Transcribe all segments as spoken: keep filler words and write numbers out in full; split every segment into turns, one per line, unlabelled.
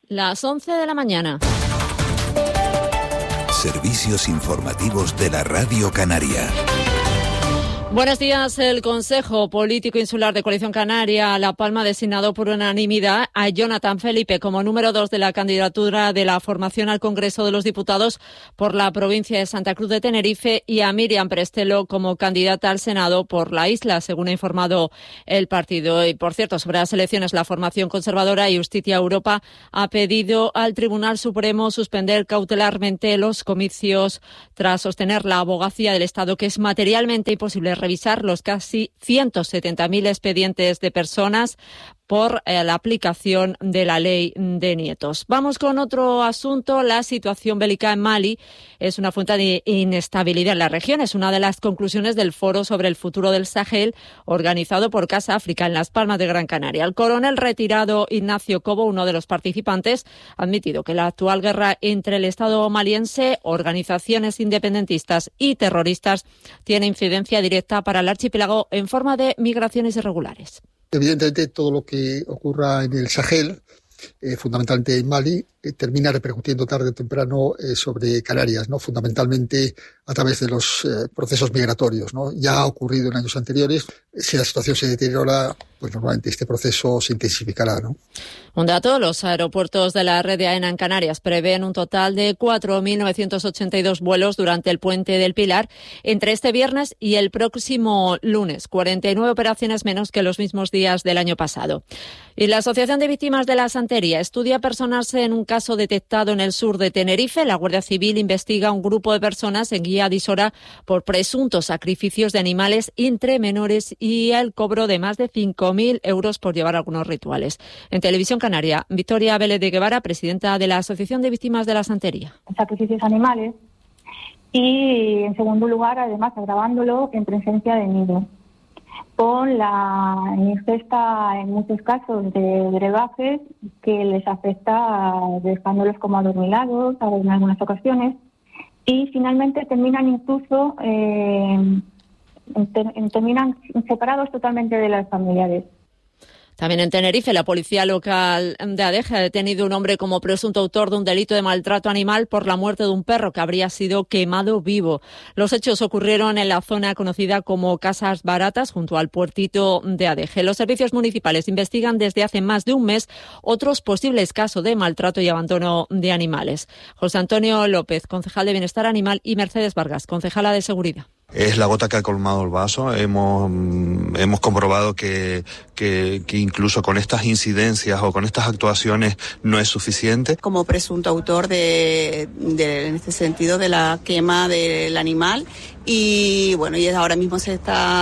Las once de la mañana.
Servicios informativos de la Radio Canaria.
Buenos días. El Consejo Político Insular de Coalición Canaria La Palma ha designado por unanimidad a Jonathan Felipe como número dos de la candidatura de la formación al Congreso de los Diputados por la provincia de Santa Cruz de Tenerife y a Miriam Prestelo como candidata al Senado por la isla, según ha informado el partido. Y, por cierto, sobre las elecciones, la formación conservadora y Justicia Europa ha pedido al Tribunal Supremo suspender cautelarmente los comicios tras sostener la abogacía del Estado que es materialmente imposible revisar los casi ciento setenta mil expedientes de personas por eh, la aplicación de la ley de nietos. Vamos con otro asunto. La situación bélica en Mali es una fuente de inestabilidad en la región. Es una de las conclusiones del foro sobre el futuro del Sahel organizado por Casa África en Las Palmas de Gran Canaria. El coronel retirado Ignacio Cobo, uno de los participantes, ha admitido que la actual guerra entre el Estado maliense, organizaciones independentistas y terroristas tiene incidencia directa para el archipiélago en forma de migraciones irregulares.
Evidentemente, todo lo que ocurra en el Sahel, eh, fundamentalmente en Mali, eh, termina repercutiendo tarde o temprano eh, sobre Canarias, ¿no? Fundamentalmente a través de los eh, procesos migratorios, ¿no? Ya ha ocurrido en años anteriores. Si la situación se deteriora, pues normalmente este proceso se intensificará, ¿no?
Un dato, los aeropuertos de la red de AENA en Canarias prevén un total de cuatro mil novecientos ochenta y dos vuelos durante el Puente del Pilar entre este viernes y el próximo lunes, cuarenta y nueve operaciones menos que los mismos días del año pasado. Y la Asociación de Víctimas de la Santería estudia personas en un caso detectado en el sur de Tenerife. La Guardia Civil investiga un grupo de personas en Guía de Isora por presuntos sacrificios de animales entre menores y el cobro de más de cinco mil euros por llevar algunos rituales. En Televisión Canaria, Victoria Vélez de Guevara, presidenta de la Asociación de Víctimas de la Santería.
Sacrificios animales y, en segundo lugar, además, agravándolo en presencia de niños, con la ingesta, en muchos casos, de brebajes que les afecta dejándolos como adormilados en algunas ocasiones, y finalmente terminan incluso eh, ter- terminan separados totalmente de las familiares.
También en Tenerife, la policía local de Adeje ha detenido a un hombre como presunto autor de un delito de maltrato animal por la muerte de un perro que habría sido quemado vivo. Los hechos ocurrieron en la zona conocida como Casas Baratas, junto al puertito de Adeje. Los servicios municipales investigan desde hace más de un mes otros posibles casos de maltrato y abandono de animales. José Antonio López, concejal de Bienestar Animal, y Mercedes Vargas, concejala de Seguridad.
Es la gota que ha colmado el vaso. Hemos, hemos comprobado que, que, que incluso con estas incidencias o con estas actuaciones no es suficiente.
Como presunto autor de, de en este sentido de la quema del animal. Y bueno, y ahora mismo se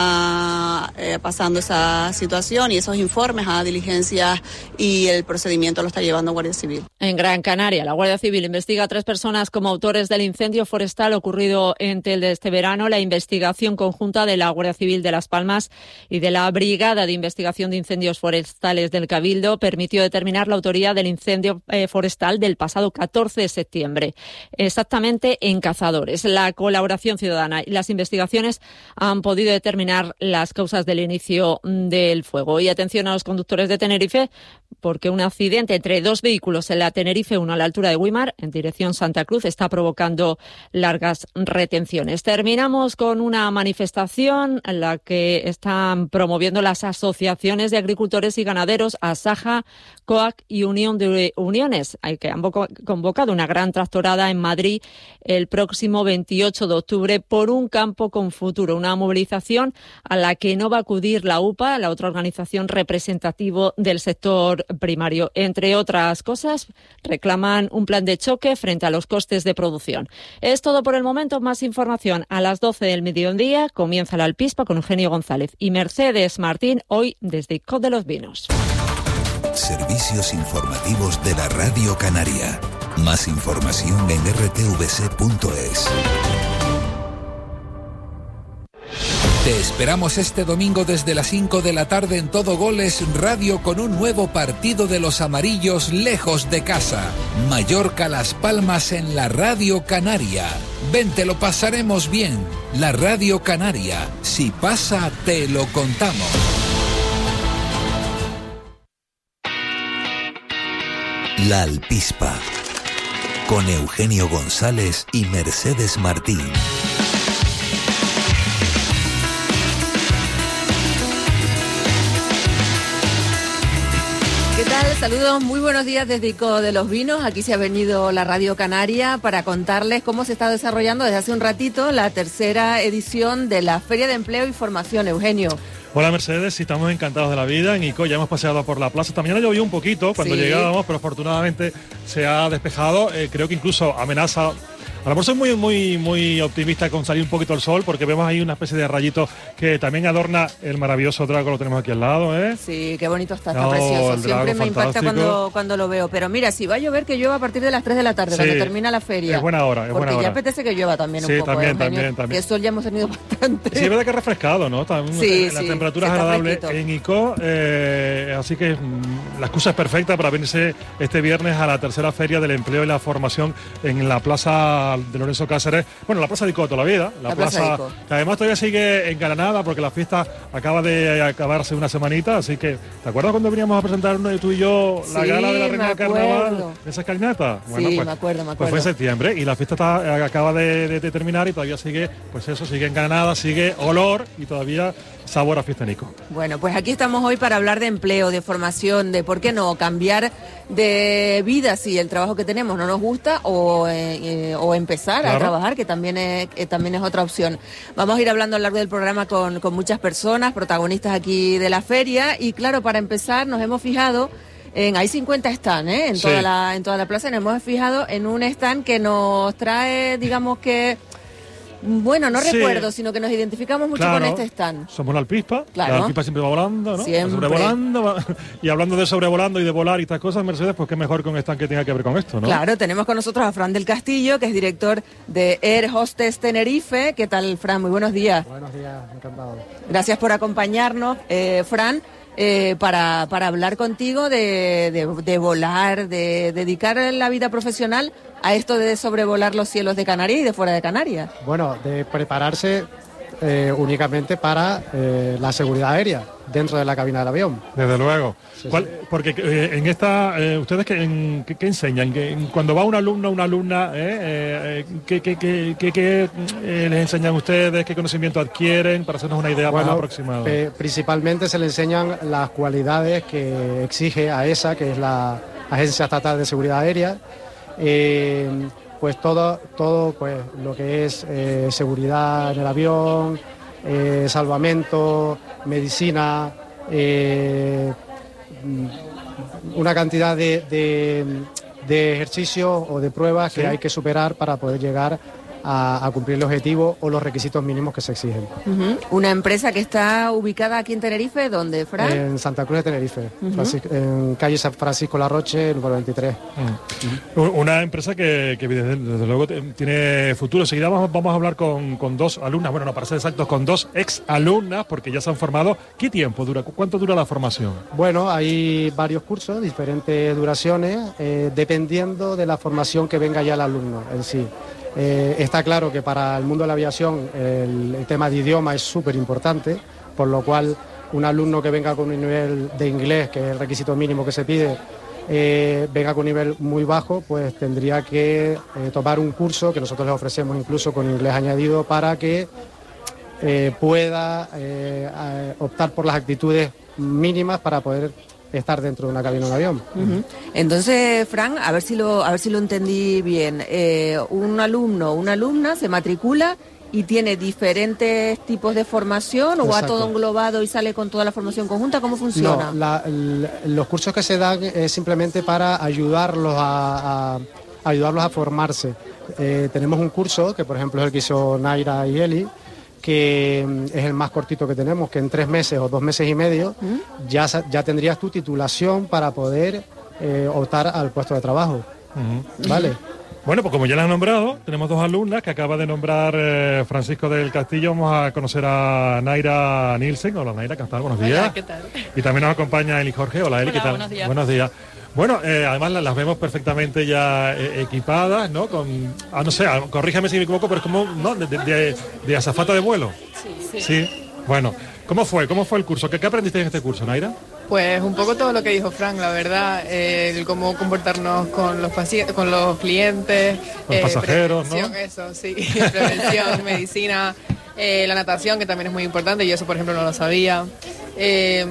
está eh, pasando esa situación y esos informes a diligencias, y el procedimiento lo está llevando Guardia Civil.
En Gran Canaria, la Guardia Civil investiga a tres personas como autores del incendio forestal ocurrido en Telde este verano. La investigación conjunta de la Guardia Civil de Las Palmas y de la Brigada de Investigación de Incendios Forestales del Cabildo permitió determinar la autoría del incendio eh, forestal del pasado catorce de septiembre, exactamente en Cazadores. La colaboración ciudadana y las investigaciones han podido determinar las causas del inicio del fuego. Y atención a los conductores de Tenerife, porque un accidente entre dos vehículos en la Tenerife uno a la altura de Güímar, en dirección Santa Cruz, está provocando largas retenciones. Terminamos con una manifestación en la que están promoviendo las asociaciones de agricultores y ganaderos, Asaja, COAC y Unión de Uniones, que han convocado una gran tractorada en Madrid el próximo veintiocho de octubre por un campo con futuro, una movilización a la que no va a acudir la U P A, la otra organización representativa del sector primario. Entre otras cosas, reclaman un plan de choque frente a los costes de producción. Es todo por el momento. Más información a las doce del mediodía. Comienza la Alpispa con Eugenio González y Mercedes Martín, hoy desde Cot de los Vinos.
Servicios informativos de la Radio Canaria. Más información en r t v c punto es.
Te esperamos este domingo desde las cinco de la tarde en Todo Goles Radio con un nuevo partido de los amarillos lejos de casa. Mallorca Las Palmas en la Radio Canaria. Ven, te lo pasaremos bien. La Radio Canaria. Si pasa, te lo contamos.
La Alpispa, con Eugenio González y Mercedes Martín.
¿Qué tal? Saludos, muy buenos días desde Ico de los Vinos. Aquí se ha venido la Radio Canaria para contarles cómo se está desarrollando desde hace un ratito la tercera edición de la Feria de Empleo y Formación. Eugenio.
Hola Mercedes, sí, estamos encantados de la vida. En Ico ya hemos paseado por la plaza. Esta mañana llovió un poquito cuando sí. llegábamos, pero afortunadamente se ha despejado. Eh, creo que incluso amenaza... A lo mejor soy muy, muy, muy optimista con salir un poquito el sol, porque vemos ahí una especie de rayito que también adorna el maravilloso Drago, lo tenemos aquí al lado, ¿eh?
Sí, qué bonito está, está no, precioso. Siempre me impacta cuando, cuando lo veo. Pero mira, si va a llover, que llueva a partir de las tres de la tarde, sí, cuando termina la feria.
Es buena hora, es
porque
buena hora.
ya apetece que llueva también
sí,
un poco.
También,
¿eh,
también, también.
Que sol ya hemos tenido bastante.
Sí, es verdad que es refrescado, ¿no? También,
sí,
la
sí,
temperatura es agradable en Ico, eh, así que mmm, la excusa es perfecta para venirse este viernes a la tercera Feria del Empleo y la Formación en la Plaza de Lorenzo Cáceres. Bueno, la Plaza de Ico toda la vida, la, la plaza, plaza que además todavía sigue engalanada porque la fiesta acaba de acabarse una semanita, así que ¿te acuerdas cuando veníamos a presentar tú y yo la
sí,
gala de la Reina del Carnaval, esa escalinata? Bueno,
sí,
pues,
me acuerdo, me acuerdo.
Pues fue en septiembre y la fiesta está, acaba de, de, de terminar y todavía sigue, pues eso, sigue engalanada, sigue olor y todavía sabor a fiesta en Ico.
Bueno, pues aquí estamos hoy para hablar de empleo, de formación, de por qué no cambiar de vida si el trabajo que tenemos no nos gusta o, eh, o empezar claro. a trabajar, que también es, eh, también es otra opción. Vamos a ir hablando a lo largo del programa con, con muchas personas, protagonistas aquí de la feria y claro, para empezar nos hemos fijado en, hay cincuenta stands ¿eh? en, sí. toda la, en toda la plaza, nos hemos fijado en un stand que nos trae, digamos que bueno, no sí. recuerdo, sino que nos identificamos mucho
claro,
con este stand.
Somos la Alpispa,
claro.
la Alpispa siempre va volando, ¿no?
Siempre.
Sobrevolando, y hablando de sobrevolando y de volar y estas cosas, Mercedes, pues qué mejor con un stand que tenga que ver con esto, ¿no?
Claro, tenemos con nosotros a Fran del Castillo, que es director de Air Hostess Tenerife. ¿Qué tal, Fran? Muy buenos días.
Buenos días, encantado.
Gracias por acompañarnos, eh, Fran. Eh, para, para hablar contigo de, de, de volar, de dedicar la vida profesional a esto de sobrevolar los cielos de Canarias y de fuera de Canarias.
Bueno, de prepararse eh, únicamente para eh, la seguridad aérea dentro de la cabina del avión.
Desde luego.
Sí,
¿Cuál,
sí.
Porque eh, en esta, eh, ¿ustedes qué, en, qué, qué enseñan? Que cuando va un alumno o una alumna, eh, eh, ¿qué, qué, qué, qué, qué eh, les enseñan ustedes? ¿Qué conocimiento adquieren? Para hacernos una idea bueno, más aproximada.
Eh, principalmente se le enseñan las cualidades que exige AESA, que es la Agencia Estatal de Seguridad Aérea. Eh, pues todo, todo pues, lo que es eh, seguridad en el avión, eh, salvamento, medicina, eh, una cantidad de, de, de ejercicios o de pruebas ¿Sí? que hay que superar para poder llegar a, a cumplir el objetivo o los requisitos mínimos que se exigen.
Uh-huh. Una empresa que está ubicada aquí en Tenerife, ¿dónde, Fran?
En Santa Cruz de Tenerife, uh-huh. Francisco, en calle San Francisco Larroche, número veintitrés.
Uh-huh. Uh-huh. Una empresa que, que desde, desde luego tiene futuro. Enseguida vamos, vamos a hablar con, con dos alumnas, bueno, no para ser exactos, con dos ex alumnas, porque ya se han formado. ¿Qué tiempo dura? ¿Cuánto dura la formación?
Bueno, hay varios cursos, diferentes duraciones, eh, dependiendo de la formación que venga ya el alumno en sí. Eh, está claro que para el mundo de la aviación el, el tema de idioma es súper importante, por lo cual un alumno que venga con un nivel de inglés, que es el requisito mínimo que se pide, eh, venga con un nivel muy bajo, pues tendría que eh, tomar un curso que nosotros les ofrecemos incluso con inglés añadido para que eh, pueda eh, optar por las actitudes mínimas para poder estar dentro de una cabina de un avión.
Uh-huh. Entonces, Fran, a ver si lo, a ver si lo entendí bien. Eh, un alumno o una alumna se matricula y tiene diferentes tipos de formación o va todo englobado y sale con toda la formación conjunta. ¿Cómo funciona?
No, la, la, los cursos que se dan es simplemente para ayudarlos a, a ayudarlos a formarse. Eh, tenemos un curso que, por ejemplo, es el que hizo Naira y Eli, que es el más cortito que tenemos, que en tres meses o dos meses y medio ¿Mm? ya, ya tendrías tu titulación para poder eh, optar al puesto de trabajo. Uh-huh. ¿Vale?
Bueno, pues como ya las han nombrado, tenemos dos alumnas que acaba de nombrar eh, Francisco del Castillo. Vamos a conocer a Naira Nielsen. Hola Naira, ¿qué tal? Buenos días.
Hola, ¿qué tal?
Y también nos acompaña Eli Jorge. Hola Eli,
Hola,
¿qué tal?
Buenos días.
Buenos días. Bueno, eh, además las vemos perfectamente ya eh, equipadas, ¿no? Con, ah, no sé, corríjame si me equivoco, pero es como, ¿no? De, de, de azafata de vuelo.
Sí, sí.
Sí, bueno. ¿Cómo fue? ¿Cómo fue el curso? ¿Qué, qué aprendiste en este curso, Naira?
Pues un poco todo lo que dijo Frank, la verdad, eh, el cómo comportarnos con los pacientes, con los clientes,
con los eh, pasajeros,
¿no? Eso, sí, prevención, medicina, eh, la natación, que también es muy importante, y eso, por ejemplo, no lo sabía. Eh,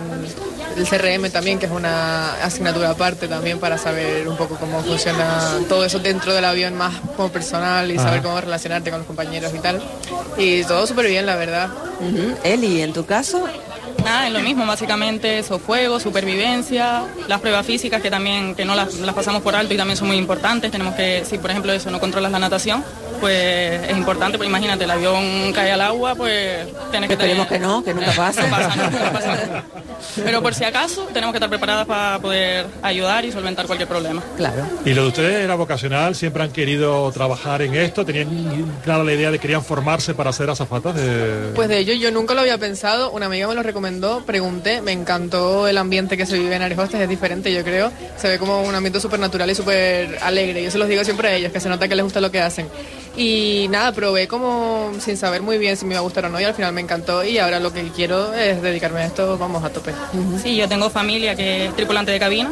el C R M también, que es una asignatura aparte también para saber un poco cómo funciona todo eso dentro del avión, más como personal, y ah. saber cómo relacionarte con los compañeros y tal. Y todo súper bien, la verdad.
Uh-huh. Eli, ¿en tu caso?
Nada, es lo mismo, básicamente sofuego, supervivencia, las pruebas físicas que también que no las, las pasamos por alto y también son muy importantes. Tenemos que, si por ejemplo eso no controlas la natación, pues es importante, pues imagínate, el avión cae al agua, pues tienes que
Esperemos
tener...
que no, que nunca pase.
No pasa, no, no pasa nada. Pero por si acaso tenemos que estar preparadas para poder ayudar y solventar cualquier problema.
Claro.
¿Y lo de ustedes era vocacional? ¿Siempre han querido trabajar en esto? ¿Tenían clara la idea de que querían formarse para ser azafatas? De...
Pues de ello yo nunca lo había pensado, una amiga me lo recomendó, pregunté, me encantó el ambiente que se vive en Air Hostess, es diferente yo creo, se ve como un ambiente súper natural y súper alegre, yo se los digo siempre a ellos, que se nota que les gusta lo que hacen. Y nada, probé como sin saber muy bien si me iba a gustar o no, y al final me encantó, y ahora lo que quiero es dedicarme a esto, vamos a tope.
Sí, yo tengo familia que es tripulante de cabina,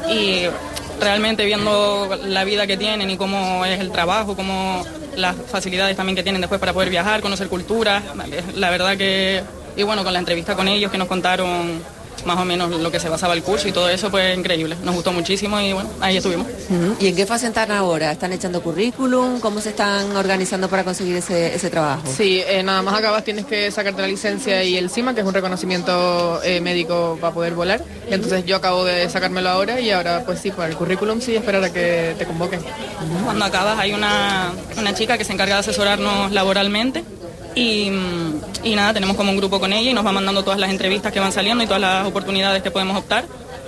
y realmente viendo la vida que tienen y cómo es el trabajo, cómo las facilidades también que tienen después para poder viajar, conocer culturas, la verdad que, y bueno, con la entrevista con ellos que nos contaron más o menos lo que se basaba el curso y todo eso, pues increíble, nos gustó muchísimo y bueno, ahí estuvimos.
Uh-huh. ¿Y en qué fase están ahora? ¿Están echando currículum? ¿Cómo se están organizando para conseguir ese, ese trabajo?
Sí, eh, nada más acabas tienes que sacarte la licencia y el CIMA, que es un reconocimiento eh, médico para poder volar, y entonces yo acabo de sacármelo ahora y ahora pues sí, para el currículum sí, esperar a que te convoquen.
Uh-huh. Cuando acabas hay una, una chica que se encarga de asesorarnos laboralmente. Y, y nada, tenemos como un grupo con ella y nos va mandando todas las entrevistas que van saliendo y todas las oportunidades que podemos optar,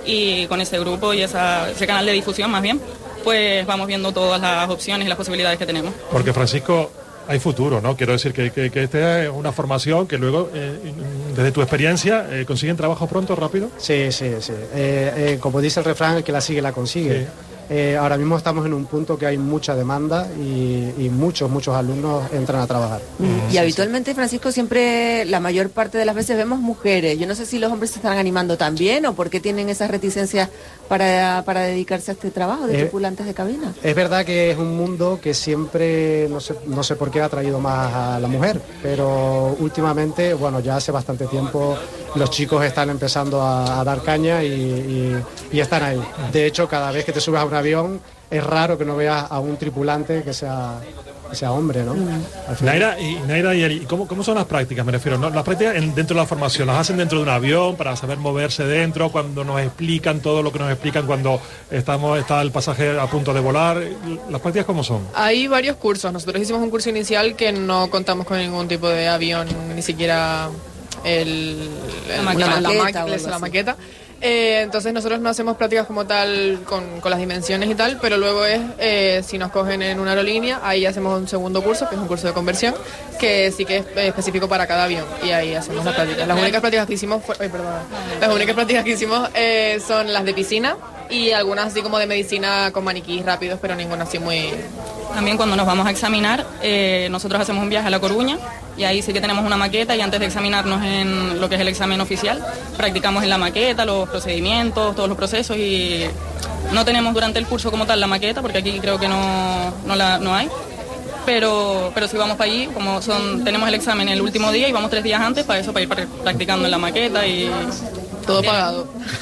y con ese grupo y esa, ese canal de difusión más bien, pues vamos viendo todas las opciones y las posibilidades que tenemos.
Porque Francisco, hay futuro, ¿no? Quiero decir que, que, que esta es una formación que luego, eh, desde tu experiencia, eh, ¿consiguen trabajo pronto, rápido?
Sí, sí, sí. Eh, eh, como dice el refrán, el que la sigue la consigue. Sí. Eh, ahora mismo estamos en un punto que hay mucha demanda y, y muchos, muchos alumnos entran a trabajar.
Mm. Y sí, habitualmente, Francisco, siempre la mayor parte de las veces vemos mujeres. Yo no sé si los hombres se están animando también o por qué tienen esas reticencias para, para dedicarse a este trabajo de eh, tripulantes de cabina.
Es verdad que es un mundo que siempre, no sé, no sé por qué ha traído más a la mujer, pero últimamente, bueno, ya hace bastante tiempo los chicos están empezando a, a dar caña y, y, y están ahí. De hecho, cada vez que te subes a un avión es raro que no veas a un tripulante que sea, que sea hombre, ¿no? Mm.
Naira y Naira y Eli, ¿cómo, ¿cómo son las prácticas? Me refiero, ¿no? Las prácticas en, dentro de la formación, ¿las hacen dentro de un avión para saber moverse dentro? Cuando nos explican todo lo que nos explican cuando estamos está el pasaje a punto de volar, ¿las prácticas cómo son?
Hay varios cursos. Nosotros hicimos un curso inicial que no contamos con ningún tipo de avión, ni siquiera el, el,
la, maqueta,
la,
maqueta,
ma la maqueta. Eh, entonces nosotros no hacemos prácticas como tal con, con las dimensiones y tal, pero luego es, eh, si nos cogen en una aerolínea, ahí hacemos un segundo curso, que es un curso de conversión, que sí que es específico para cada avión, y ahí hacemos las prácticas. Las únicas prácticas que hicimos, fue, ay, perdón, las únicas prácticas que hicimos eh, son las de piscina y algunas así como de medicina con maniquís rápidos, pero ninguna así muy...
También cuando nos vamos a examinar, eh, nosotros hacemos un viaje a La Coruña y ahí sí que tenemos una maqueta, y antes de examinarnos en lo que es el examen oficial, practicamos en la maqueta los procedimientos, todos los procesos, y no tenemos durante el curso como tal la maqueta, porque aquí creo que no, no, la, no hay, pero, pero si vamos para allí, como son, tenemos el examen el último día y vamos tres días antes para eso, para ir practicando en la maqueta y...
Todo bien pagado.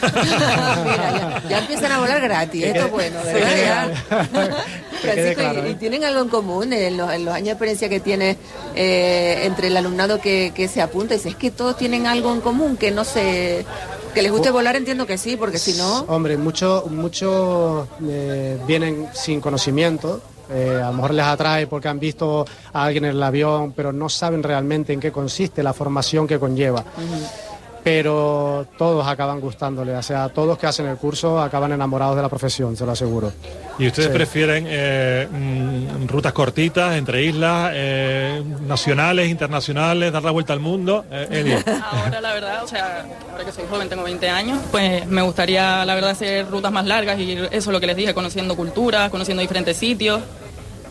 Mira, ya, ya empiezan a volar gratis, esto es bueno, ¿verdad? Francisco, claro, ¿y, ¿y tienen algo en común en los, en los años de experiencia que tiene eh, entre el alumnado que, que se apunta? Y si es que todos tienen algo en común, que no sé, que les guste volar, entiendo que sí, porque si no...
Hombre, muchos muchos eh, vienen sin conocimiento. Eh, a lo mejor les atrae porque han visto a alguien en el avión, pero no saben realmente en qué consiste la formación que conlleva. Uh-huh. Pero todos acaban gustándole, o sea, todos que hacen el curso acaban enamorados de la profesión, se lo aseguro.
¿Y ustedes sí. prefieren eh, mm, rutas cortitas, entre islas, eh, nacionales, internacionales, dar la vuelta al mundo? Eh, Eli.
Ahora la verdad, o sea, ahora que soy joven, tengo veinte años, pues me gustaría la verdad hacer rutas más largas, y eso es lo que les dije, conociendo culturas, conociendo diferentes sitios.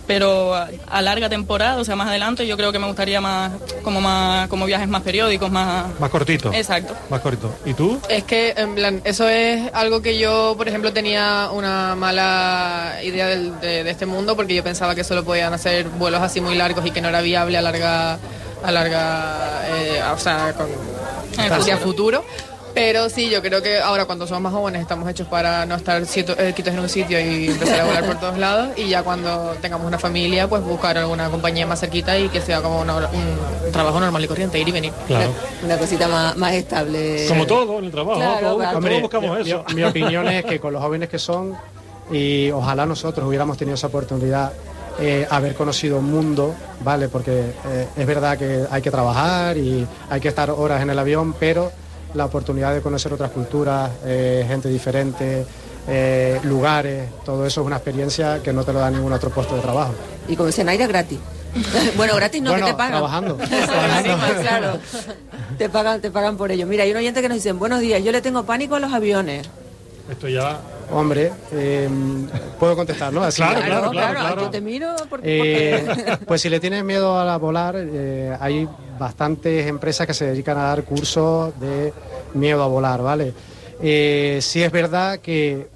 pero a, a larga temporada, o sea, más adelante, yo creo que me gustaría más, como más, como viajes más periódicos, más...
Más cortitos.
Exacto.
Más cortitos. ¿Y tú?
Es que, en plan, eso es algo que yo, por ejemplo, tenía una mala idea del, de, de este mundo, porque yo pensaba que solo podían hacer vuelos así muy largos y que no era viable a larga, a larga, eh, o sea, con hacia futuro. Pero sí, yo creo que ahora cuando somos más jóvenes estamos hechos para no estar quietos en un sitio y empezar a volar por todos lados, y ya cuando tengamos una familia, pues buscar alguna compañía más cerquita y que sea como una, un trabajo normal y corriente, ir y venir.
Claro. Una, una cosita más, más estable.
Como todo en el trabajo,
claro,
todos,
claro.
todos buscamos
mi,
eso.
Mi, mi opinión es que con los jóvenes que son, y ojalá nosotros hubiéramos tenido esa oportunidad, eh, haber conocido un mundo, ¿vale? Porque eh, es verdad que hay que trabajar y hay que estar horas en el avión, pero la oportunidad de conocer otras culturas, eh, gente diferente, eh, lugares, todo eso es una experiencia que no te lo da ningún otro puesto de trabajo.
Y como dicen, aire gratis. Bueno, gratis no,
bueno,
que te pagan.
Trabajando.
Sí, pues, claro. Te pagan, te pagan por ello. Mira, hay un oyente que nos dice, buenos días, yo le tengo pánico a los aviones.
Esto ya...
Hombre, eh, puedo contestar, ¿no? Así,
claro,
Claro,
claro, claro,
claro,
claro.
yo te miro porque...
Eh, pues si le tienes miedo a volar, eh, hay bastantes empresas que se dedican a dar cursos de miedo a volar, ¿vale? Eh, sí es verdad que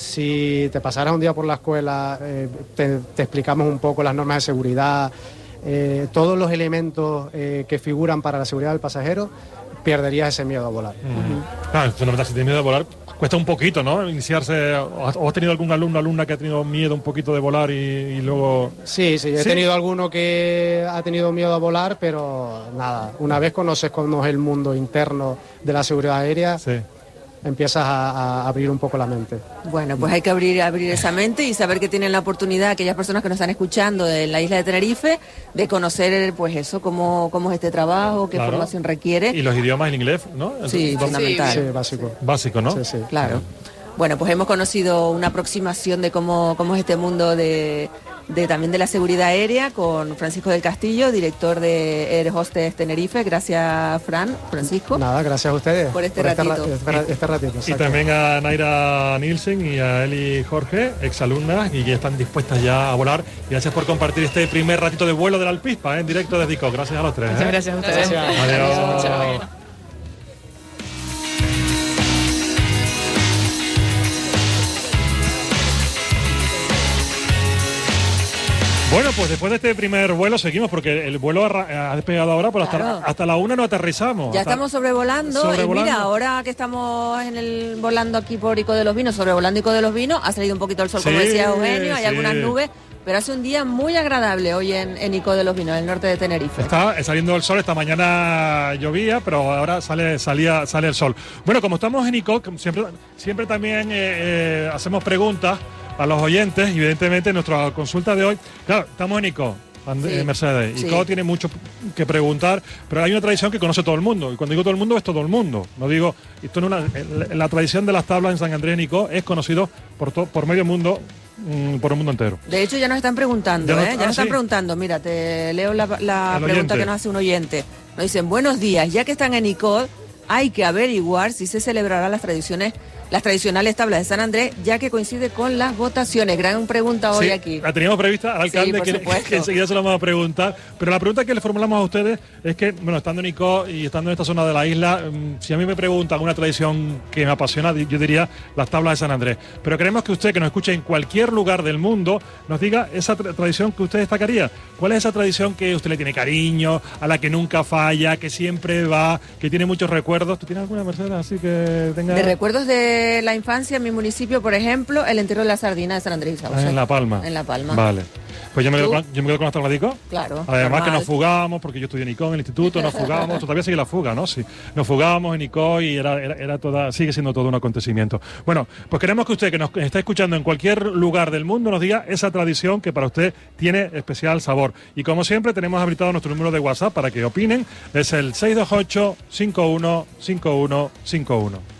si te pasaras un día por la escuela, eh, te, te explicamos un poco las normas de seguridad, eh, todos los elementos eh, que figuran para la seguridad del pasajero, perderías ese miedo a volar.
Mm. Claro, fenomenal. Si tienes miedo a volar, cuesta un poquito, ¿no? Iniciarse. ¿O has tenido algún alumno o alumna que ha tenido miedo un poquito de volar y, y luego...?
Sí, sí, he ¿Sí? tenido alguno que ha tenido miedo a volar, pero nada, una vez conoces cómo es el mundo interno de la seguridad aérea, sí. empiezas a, a abrir un poco la mente.
Bueno, pues hay que abrir, abrir esa mente y saber que tienen la oportunidad, aquellas personas que nos están escuchando en la isla de Tenerife, de conocer, pues eso, cómo, cómo es este trabajo, qué claro. formación requiere.
Y los idiomas en inglés, ¿no?
Sí,
es
fundamental.
Sí, básico.
Básico, ¿no?
Sí, sí.
Claro. Bueno, pues hemos conocido una aproximación de cómo, cómo es este mundo de, de también de la seguridad aérea con Francisco del Castillo, director de Air Hostess Tenerife. Gracias, Fran, Francisco.
Nada, gracias a ustedes
por este
por
ratito.
Este, ra- este ratito
y también a Naira Nielsen y a Eli Jorge, exalumnas, y que están dispuestas ya a volar. Y gracias por compartir este primer ratito de vuelo del Alpispa, ¿eh? En directo desde ICO. Gracias a los tres. ¿eh?
Muchas gracias a ustedes.
Gracias. Adiós.
Adiós.
Bueno, pues después de este primer vuelo seguimos, porque el vuelo ha, ha despegado ahora, pero hasta,
claro.
hasta la una no aterrizamos.
Ya
hasta,
estamos sobrevolando, sobrevolando, y mira, ahora que estamos en el volando aquí por Ico de los Vinos, sobrevolando Ico de los Vinos, ha salido un poquito el sol, sí, como decía Eugenio, hay sí. algunas nubes, pero hace un día muy agradable hoy en, en Ico de los Vinos, en el norte de Tenerife.
Está saliendo el sol, esta mañana llovía, pero ahora sale salía sale el sol. Bueno, como estamos en Ico, siempre, siempre también eh, eh, hacemos preguntas a los oyentes, y evidentemente nuestra consulta de hoy, claro, estamos en ICO, sí, Mercedes, ICO sí. tiene mucho que preguntar, pero hay una tradición que conoce todo el mundo, y cuando digo todo el mundo es todo el mundo, no digo, esto no es una, la tradición de las tablas en San Andrés en ICO es conocido por, to, por medio mundo, mmm, por el mundo entero.
De hecho ya nos están preguntando, ya, no, ¿eh? ya ah, nos están sí. preguntando, mira, te leo la, la pregunta oyente. que nos hace un oyente, nos dicen, buenos días, ya que están en ICO, hay que averiguar si se celebrarán las tradiciones las tradicionales tablas de San Andrés, ya que coincide con las votaciones. Gran pregunta hoy
sí,
aquí.
La teníamos prevista al alcalde, sí, que, que enseguida se lo vamos a preguntar. Pero la pregunta que le formulamos a ustedes es que, bueno, estando en Ico y estando en esta zona de la isla, si a mí me preguntan una tradición que me apasiona, yo diría las tablas de San Andrés. Pero queremos que usted, que nos escuche en cualquier lugar del mundo, nos diga esa tra- tradición que usted destacaría. ¿Cuál es esa tradición que usted le tiene cariño, a la que nunca falla, que siempre va, que tiene muchos recuerdos? ¿Tú tienes alguna, Mercedes, así que tenga...?
De recuerdos de la infancia en mi municipio, por ejemplo, el entierro de la sardina de San Andrés y Sauce.
En La Palma.
En La Palma.
Vale. Pues yo me quedo con, yo me quedo con las tablas de Ico.
Claro.
Además
normal.
que nos fugábamos, porque yo estudié en Ico, en el instituto, nos fugábamos, todavía sigue la fuga, ¿no? Sí. Nos fugábamos en Ico y era, era, era toda, sigue siendo todo un acontecimiento. Bueno, pues queremos que usted, que nos está escuchando en cualquier lugar del mundo, nos diga esa tradición que para usted tiene especial sabor. Y como siempre, tenemos habilitado nuestro número de WhatsApp para que opinen. Es el seis dos ocho, cinco uno cinco uno cinco uno.